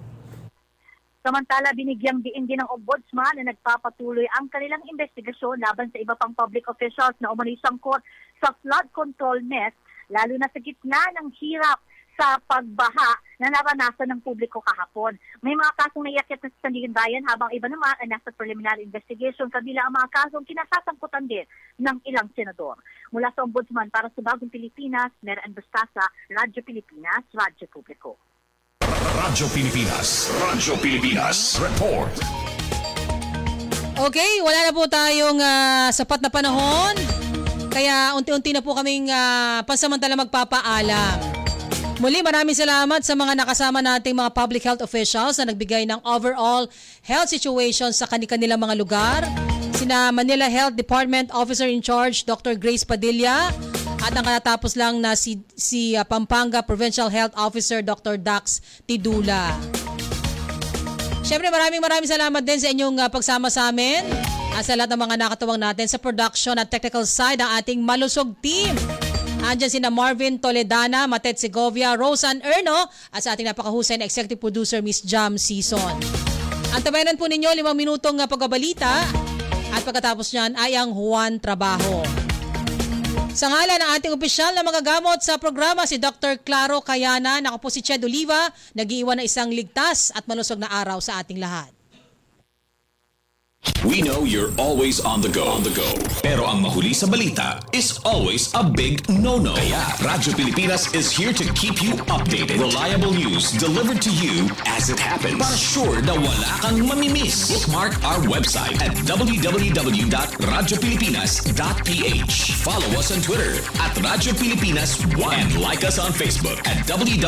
Samantala, binigyang diin din ng Ombudsman na nagpapatuloy ang kanilang investigasyon laban sa iba pang public officials na umano'y sangkot sa flood control mess, lalo na sa gitna ng hirap sa pagbaha na naranasan ng publiko kahapon. May mga kasong naiakyat na sa Sandigandayan habang iba naman ay nasa preliminary investigation kabila ang mga kasong kinasasangkutan din ng ilang senador. Mula sa Ombudsman para sa Bagong Pilipinas, Mary Ann Bastasa, Radyo Pilipinas, Radyo Publiko. Radyo Pilipinas. Radyo Pilipinas. Report. Okay, wala na po tayong sapat na panahon. Kaya unti-unti na po kaming pansamantala magpapaalam. Muli, maraming salamat sa mga nakasama nating mga public health officials na nagbigay ng overall health situation sa kanilang mga lugar. Sina Manila Health Department Officer in Charge, Dr. Grace Padilla, at ang katapos lang na si Pampanga Provincial Health Officer, Dr. Dax Tidula. Siyempre, maraming salamat din sa inyong pagsama sa amin at sa lahat ng mga nakatuwang natin sa production at technical side ng ating malusog team. Andyan sina Marvin Toledana, Matet Segovia, Roseanne Erno, at sa ating napakahusay na executive producer, Miss Jam Season. Antabayanan po ninyo 5 minutong pagbabalita at pagkatapos niyan ay ang Juan Trabajo. Sa ngalan ng ating opisyal na magagamot sa programa, si Dr. Claro Kayana, ako po si Ched Oliva, nag-iwan ng isang ligtas at malusog na araw sa ating lahat. We know you're always on the go. Pero ang mahuli sa balita is always a big no-no. Kaya Radyo Pilipinas is here to keep you updated. Reliable news delivered to you as it happens. Para sure na wala kang mamimiss. Bookmark our website at www.radiopilipinas.ph. Follow us on Twitter at Radyo Pilipinas 1 and like us on Facebook at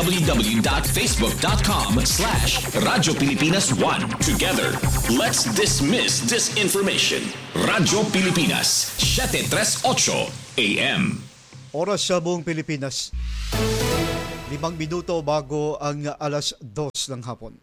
www.facebook.com/Radyo Pilipinas 1. Together, let's dismiss disinformation. Radyo Pilipinas, 738 AM. Oras sa buong Pilipinas. 5 minuto bago ang alas 2 ng hapon.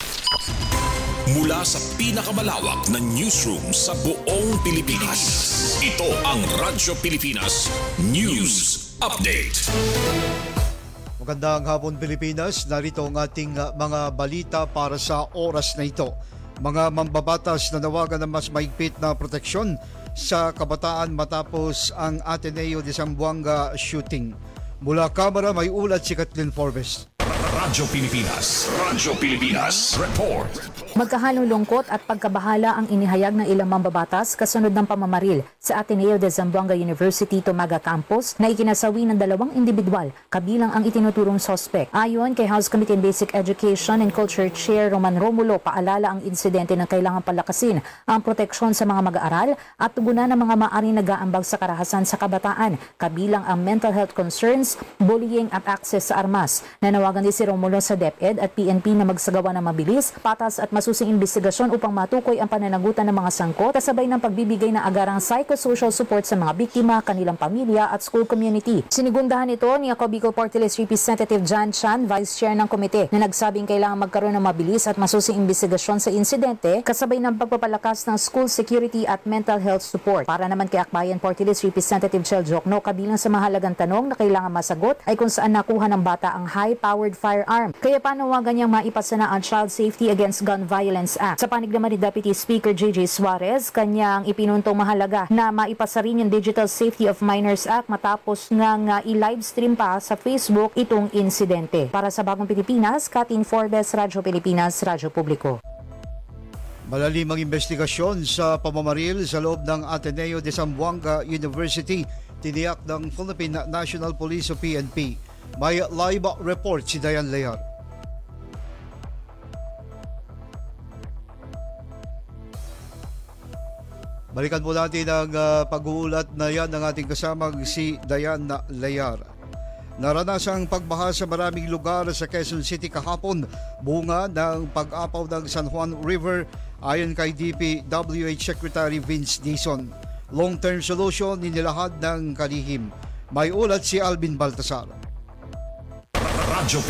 Mula sa pinakamalawak na newsroom sa buong Pilipinas. Ito ang Radyo Pilipinas News Update. Magandang hapon Pilipinas. Narito ang ating mga balita para sa oras na ito. Mga mambabatas na nawagan ng mas maigpit na proteksyon sa kabataan matapos ang Ateneo de Zamboanga shooting. Mula Kamara, may ulat si Kathleen Forbes. Radyo Pilipinas Report. Magkahalong lungkot at pagkabahala ang inihayag ng ilang mambabatas kasunod ng pamamaril sa Ateneo de Zamboanga University Tomaga Campus na ikinasawi ng 2 individual kabilang ang itinuturong sospek. Ayon kay House Committee on Basic Education and Culture Chair Roman Romulo, paalala ang insidente na kailangan palakasin ang proteksyon sa mga mag-aaral at tugunan ng mga maaring nag-aambag sa karahasan sa kabataan, kabilang ang mental health concerns, bullying at access sa armas. Nanawagan din si Romulo sa DepEd at PNP na magsagawa ng mabilis, patas at masusing investigasyon upang matukoy ang pananagutan ng mga sangkot kasabay ng pagbibigay ng agarang psychosocial support sa mga biktima, kanilang pamilya at school community. Sinigundahan ito ni ako Bicol Party List Representative John Chan, Vice Chair ng komite, na nagsabing kailangan magkaroon ng mabilis at masusing investigasyon sa insidente kasabay ng pagpapalakas ng school security at mental health support. Para naman kay Akbayan Party List Representative Chel Jokno, kabilang sa mahalagang tanong na kailangan masagot ay kung saan nakuha ng bata ang high-powered firearm. Kaya panawagan niyang maipasa na ang Child Safety Against Gun Violence Act. Sa panig naman ni Deputy Speaker JJ Suarez, kanyang ipinuntong mahalaga na maipasa rin yung Digital Safety of Minors Act matapos ngang i-livestream pa sa Facebook itong insidente. Para sa Bagong Pilipinas, Kathleen Forbes, Radyo Pilipinas, Radyo Publiko. Malalim ang investigasyon sa pamamaril sa loob ng Ateneo de Zamboanga University, tiniyak ng Philippine National Police o PNP. May live report si Diane Lear. Balikan po natin ang pag-uulat na yan ng ating kasamang si Diane Lear. Naranasang pagbaha sa maraming lugar sa Quezon City kahapon, bunga ng pag-apaw ng San Juan River ayon kay DPWH Secretary Vince Dizon. Long-term solution inilahad ng kalihim. May ulat si Alvin Baltasar. Radyo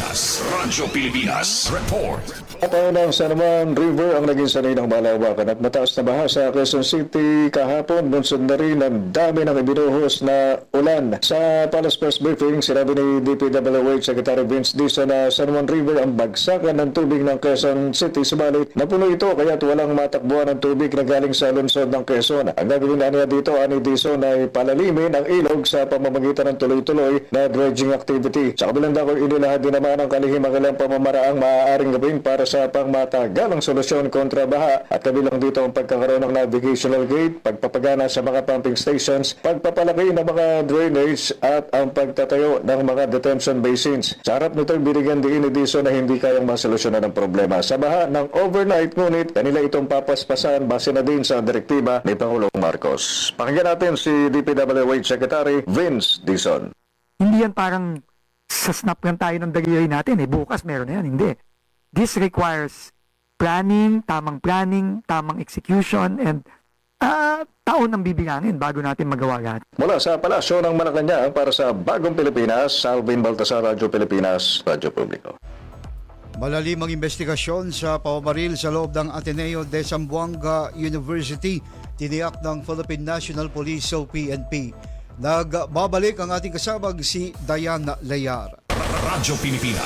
Pilipinas Report. Ataw ng San Juan River ang naging sanay ng malawakan at mataas na baha sa Quezon City kahapon. Bunsod na rin ang dami ng ibinuhos na ulan. Sa Palace Press Briefing, sinabi ni DPWH Secretary Vince Dizon na San Juan River ang bagsakan ng tubig ng Quezon City. Subalit napuno ito kaya't walang matakbuhan ng tubig na galing sa lungsod ng Quezon. Ang gagawin niya dito, ani Dizon, ay palalimin ang ilog sa pamamagitan ng tuloy-tuloy na dredging activity. Sa kabilang dako, inilahad din naman ang kalihim ang ilang pamamaraang maaaring gawin para sa pangmatagalang solusyon kontra baha at kabilang dito ang pagkakaroon ng navigational gate, pagpapagana sa mga pumping stations, pagpapalaki ng mga drainage at ang pagtatayo ng mga detention basins. Sa harap nito, binigyan din ni Dizon na hindi kayang masolusyonan ang problema sa baha ng overnight, ngunit kanila itong papaspasan base na din sa direktiba ni Pangulong Marcos. Pakinggan natin si DPWH Secretary Vince Dizon. Hindi yan parang sa snap lang tayo ng daliri natin, bukas meron na yan, hindi. This requires planning, tamang execution, and taon ang bibilangin bago natin magawa lahat. Mula sa Palasyo ng Malacanang para sa Bagong Pilipinas, Alvin Baltasar, Radyo Pilipinas, Radyo Publiko. Malalim ang investigasyon sa pamamaril sa loob ng Ateneo de Zamboanga University, tiniyak ng Philippine National Police o PNP. Nagbabalik ang ating kasabag si Diane Lear. Radyo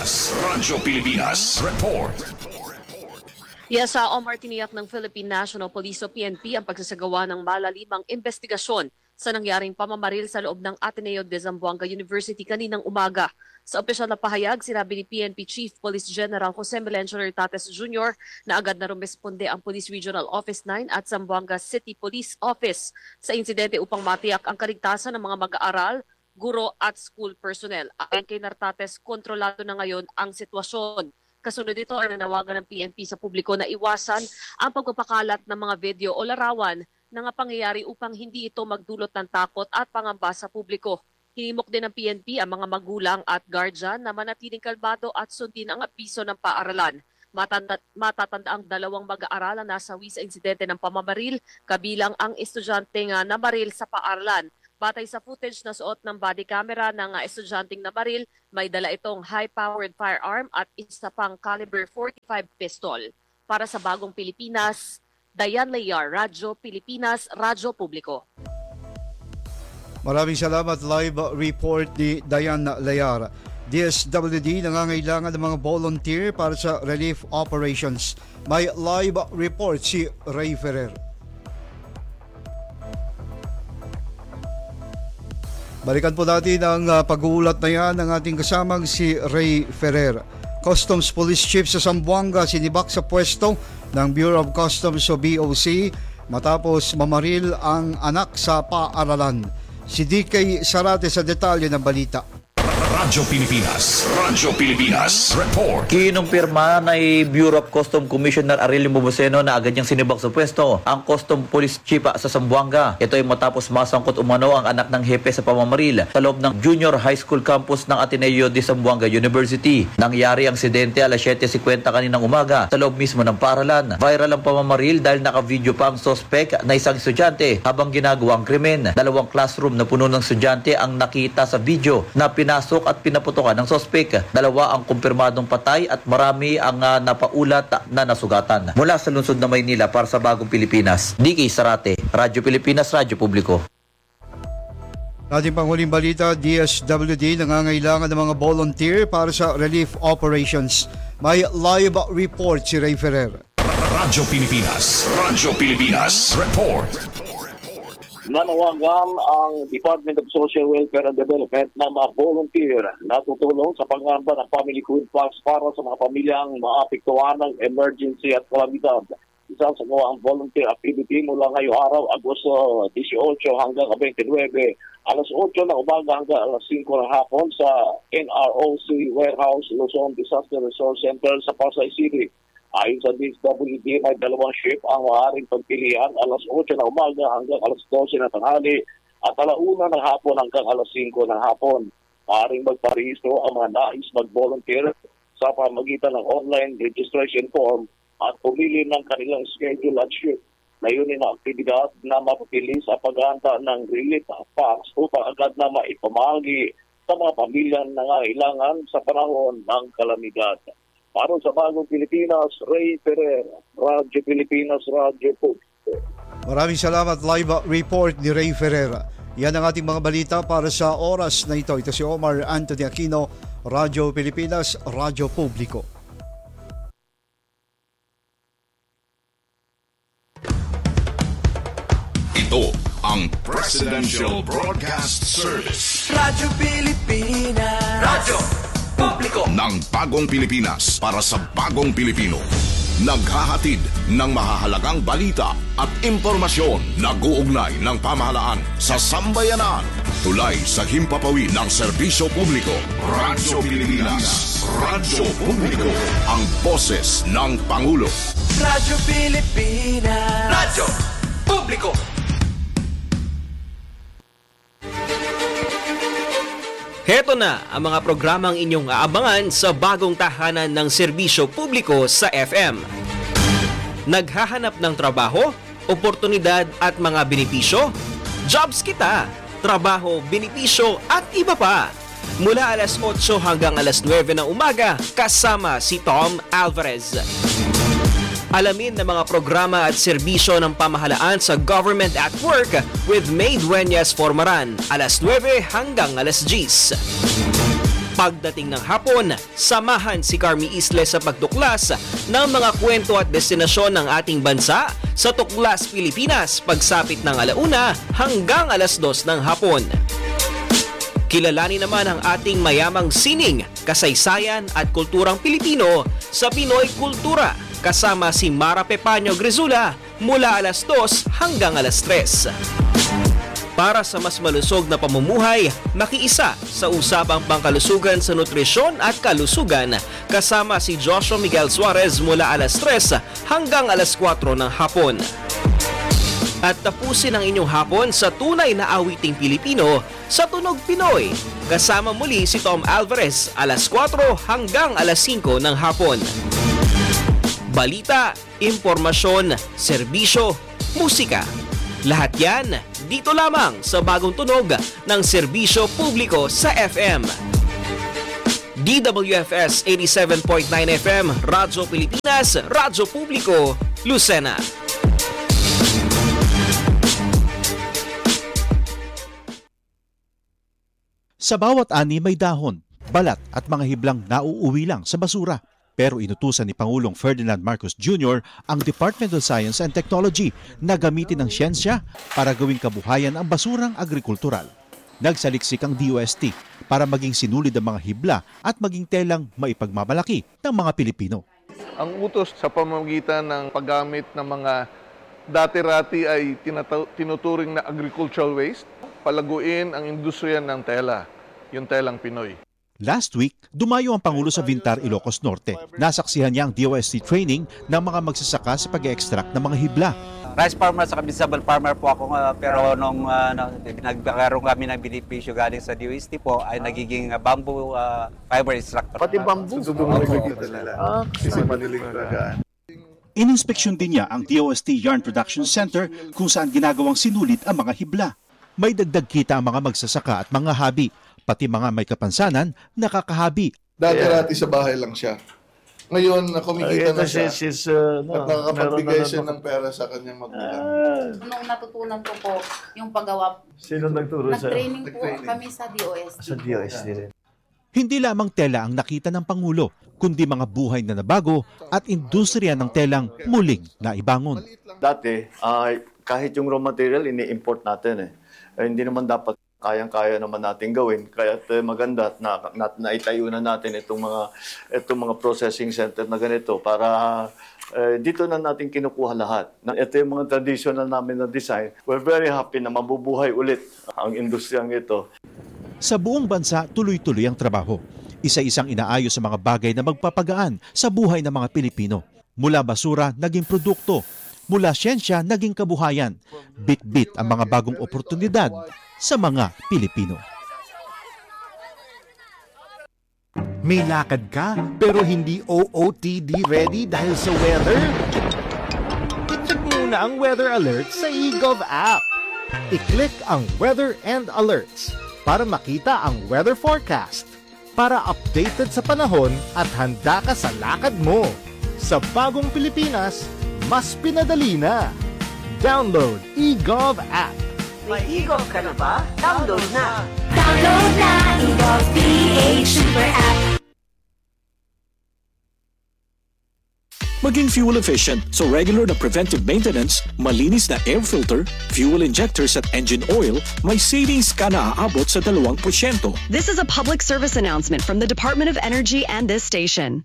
Pilipinas Report. Yes, Omar, tiniyak ng Philippine National Police o PNP ang pagsasagawa ng malalimang investigasyon sa nangyaring pamamaril sa loob ng Ateneo de Zamboanga University kaninang umaga. Sa opisyal na pahayag, sinabi ni PNP Chief Police General Jose Melencio Tates Jr. na agad na rumesponde ang Police Regional Office 9 at Zamboanga City Police Office sa insidente upang matiyak ang kaligtasan ng mga mag-aaral, guro at school personnel. Ayon kay Nartates, kontrolado na ngayon ang sitwasyon. Kasunod ito ay nanawagan ng PNP sa publiko na iwasan ang pagpapakalat ng mga video o larawan na nga pangyayari upang hindi ito magdulot ng takot at pangamba sa publiko. Hinimok din ng PNP ang mga magulang at guardian na manatiling kalmado at sundin ang abiso ng paaralan. Matatanda ang 2 mag-aaral na nasawi sa insidente ng pamamaril, kabilang ang estudyante nga namaril sa paaralan. Batay sa footage na suot ng body camera ng estudyanteng namaril, may dala itong high-powered firearm at isa pang caliber .45 pistol. Para sa Bagong Pilipinas, Dayan Layar, Radyo Pilipinas, Radyo Publiko. Maraming salamat. Live report ni Dayan Layar. DSWD nangangailangan ng mga volunteer para sa relief operations. May live report si Ray Ferrer. Balikan po natin ang pag-uulat na yan ng ating kasamang si Ray Ferrer. Customs Police Chief sa Zamboanga sinibak sa pwesto ng Bureau of Customs o BOC matapos mamaril ang anak sa paaralan. Si DK Sarate sa detalye ng balita. Radyo Pilipinas Report. Kinumpirma na Bureau of Customs Commissioner Aurelio Moboseno na agad niyang sinibak sa pwesto ang Custom Police Chief sa Zamboanga. Ito ay matapos masangkot umano ang anak ng hepe sa pamamaril sa loob ng Junior High School campus ng Ateneo de Zamboanga University. Nangyari ang insidente alas 7:50 kaninang umaga sa loob mismo ng paaralan. Viral ang pamamaril dahil naka-video pa ang suspect na isang estudyante habang ginagawa ang krimen. 2 classroom na puno ng estudyante ang nakita sa video na pinasok at pinaputokan ng sospek. 2 ang kumpirmadong patay at marami ang napaulat na nasugatan. Mula sa lungsod ng Maynila para sa Bagong Pilipinas, DK Sarate, Radyo Pilipinas, Radyo Publiko. Ating panghuling balita, DSWD nangangailangan ng mga volunteer para sa relief operations. May live report si Ray Ferrer. Radyo Pilipinas Report. Nanawagan ang Department of Social Welfare and Development na mga volunteer na tutulong sa pangamba ng Family Food Packs para sa mga pamilyang maapektuhan ng emergency at kalamidad. Isa sa mga ang volunteer activity mula ngayong araw, Agosto 18 hanggang 29, alas 8 ng umaga hanggang alas 5 ng hapon sa NROC Warehouse, Luzon Disaster Resource Center sa Pasay City. Ayon sa DSWD, may 2 shift ang maaaring pagpilian, alas 8 na umaga hanggang alas 12 na tanghali at alauna ng hapon hanggang alas 5 ng hapon. Maaaring magparehistro ang mga nais mag-volunteer sa pamagitan ng online registration form at pumili ng kanilang schedule at shift. Layunin na aktibidad na mapapili sa paghahanda ng relief packs upang agad na maipamahagi sa mga pamilyang nangailangan sa panahon ng kalamidad. Para sa Bagong Pilipinas, Ray Ferrer, Radyo Pilipinas, Radyo Publiko. Maraming salamat. Live report ni Ray Ferrer. Yan ang ating mga balita para sa oras na ito. Ito si Omar Anthony Aquino, Radyo Pilipinas, Radyo Publiko. Ito ang Presidential Broadcast Service. Radyo Pilipinas. Radyo Publiko ng Bagong Pilipinas para sa Bagong Pilipino. Naghahatid ng mahahalagang balita at impormasyon na guugnay ng pamahalaan sa sambayanan. Tulay sa himpapawid ng serbisyo publiko. Radyo Pilipinas. Radyo Publiko. Ang boses ng Pangulo. Radyo Pilipinas. Radyo Publiko. Heto na ang mga programang inyong aabangan sa bagong tahanan ng serbisyo publiko sa FM. Naghahanap ng trabaho, oportunidad at mga benepisyo? Jobs Kita! Trabaho, benepisyo at iba pa! Mula alas 8 hanggang alas 9 ng umaga, kasama si Tom Alvarez. Alamin ng mga programa at serbisyo ng pamahalaan sa Government at Work with May Dueñas Formaran, alas 9 hanggang alas 10. Pagdating ng hapon, samahan si Carmi Isle sa pagtuklas ng mga kwento at destinasyon ng ating bansa sa Tuklas, Pilipinas pagsapit ng 1:00 hanggang 2:00 ng hapon. Kilalanin naman ang ating mayamang sining, kasaysayan at kulturang Pilipino sa Pinoy Kultura kasama si Mara Pepaño Grizula mula 2:00 hanggang 3:00. Para sa mas malusog na pamumuhay, makiisa sa usapang pangkalusugan sa nutrisyon at kalusugan kasama si Joshua Miguel Suarez mula 3:00 hanggang 4:00 ng hapon. At tapusin ang inyong hapon sa tunay na awiting Pilipino sa Tunog Pinoy. Kasama muli si Tom Alvarez 4:00 hanggang 5:00 ng hapon. Balita, impormasyon, serbisyo, musika. Lahat yan dito lamang sa bagong tunog ng serbisyo publiko sa FM. DWFS 87.9 FM, Radyo Pilipinas, Radyo Publiko, Lucena. Sa bawat ani may dahon, balat at mga hiblang nauuwi lang sa basura. Pero inutusan ni Pangulong Ferdinand Marcos Jr. ang Department of Science and Technology na gamitin ang siyensya para gawing kabuhayan ang basurang agrikultural. Nagsaliksik ang DOST para maging sinulid ang mga hibla at maging telang maipagmamalaki ng mga Pilipino. Ang utos sa pamamagitan ng paggamit ng mga dati-rati ay tinuturing na agricultural waste, palaguin ang industriya ng tela, yung telang Pinoy. Last week, dumayo ang Pangulo sa Vintar, Ilocos Norte. Nasaksihan niya ang DOST training ng mga magsasaka sa pag-extract ng mga hibla. Rice farmer sa vegetable farmer po ako, pero nung nagkaroon kami ng benepisyo galing sa DOST po ay nagiging bamboo fiber extractor. Pati bamboo? Ininspeksyon din niya ang DOST Yarn Production Center kung saan ginagawang sinulit ang mga hibla. May dagdag kita ang mga magsasaka at mga habi, pati mga may kapansanan, nakakahabi. Dati-rati sa bahay lang siya. Ngayon, kumikita na siya at nakakapagbigay siya ng pera sa kanyang magulang. Nung natutunan ko po yung paggawa, Sino nagturo sa nag-training po kami sa DOST. Sa DOST rin. Hindi lamang tela ang nakita ng Pangulo, kundi mga buhay na nabago at industriya ng telang muling naibangon. Dati, kahit yung raw material, ini-import natin hindi naman dapat kayang-kaya naman natin gawin. Kaya maganda na naitayo na natin itong mga processing center na ganito para dito na natin kinukuha lahat. Ito yung mga traditional namin na design. We're very happy na mabubuhay ulit ang industriyang ito. Sa buong bansa, tuloy-tuloy ang trabaho. Isa-isang inaayos sa mga bagay na magpapagaan sa buhay ng mga Pilipino. Mula basura, naging produkto. Mula siyensya, naging kabuhayan. Bit-bit ang mga bagong oportunidad sa mga Pilipino. May lakad ka pero hindi OOTD ready dahil sa weather? I-check muna ang weather alerts sa eGov app. I-click ang Weather and Alerts para makita ang weather forecast. Para updated sa panahon at handa ka sa lakad mo. Sa bagong Pilipinas, mas pinadali na. Download eGov app. May eGov ka na ba? Download na! Download na eGov PH Super App. Maging fuel efficient so regular na preventive maintenance, malinis na air filter, fuel injectors at engine oil, may savings ka na aabot sa 2%. This is a public service announcement from the Department of Energy and this station.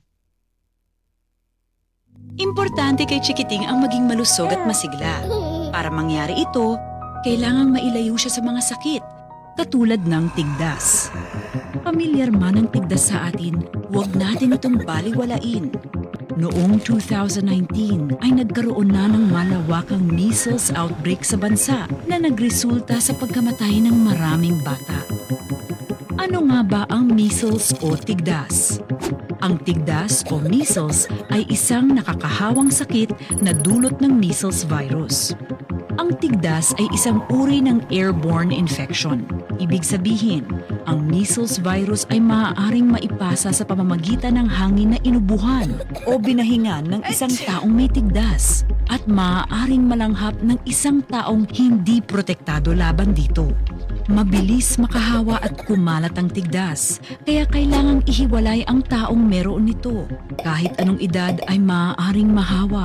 Importante kay Chikiting ang maging malusog at masigla. Para mangyari ito, kailangang mailayo siya sa mga sakit, katulad ng tigdas. Pamilyar man ang tigdas sa atin, huwag natin itong baliwalain. Noong 2019 ay nagkaroon na ng malawakang measles outbreak sa bansa na nagresulta sa pagkamatay ng maraming bata. Ano nga ba ang measles o tigdas? Ang tigdas o measles ay isang nakakahawang sakit na dulot ng measles virus. Ang tigdas ay isang uri ng airborne infection. Ibig sabihin, ang measles virus ay maaaring maipasa sa pamamagitan ng hangin na inubuhan o binahingan ng isang taong may tigdas at maaaring malanghap ng isang taong hindi protektado laban dito. Mabilis makahawa at kumalat ang tigdas, kaya kailangang ihiwalay ang taong meron nito. Kahit anong edad ay maaaring mahawa.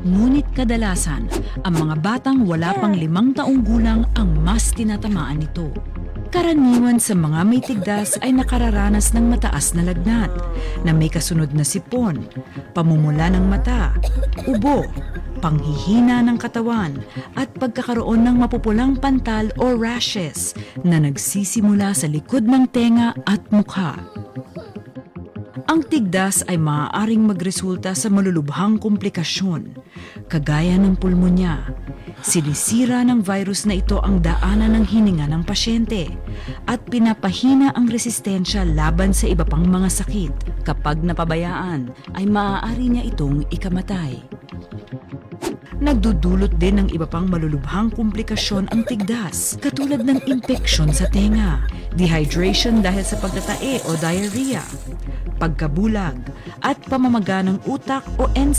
Ngunit kadalasan, ang mga batang wala pang 5 taong gulang ang mas tinatamaan nito. Karaniwan sa mga may tigdas ay nakararanas ng mataas na lagnat na may kasunod na sipon, pamumula ng mata, ubo, panghihina ng katawan at pagkakaroon ng mapupulang pantal o rashes na nagsisimula sa likod ng tenga at mukha. Ang tigdas ay maaaring magresulta sa malulubhang komplikasyon, kagaya ng pulmonya. Sinisira ng virus na ito ang daanan ng hininga ng pasyente at pinapahina ang resistensya laban sa iba pang mga sakit. Kapag napabayaan, ay maaari niya itong ikamatay. Nagdudulot din ng iba pang malulubhang komplikasyon ang tigdas, katulad ng impeksyon sa tenga, dehydration dahil sa pagtatae o diarrhea, pagkabulag, at pamamaga ng utak o enzyme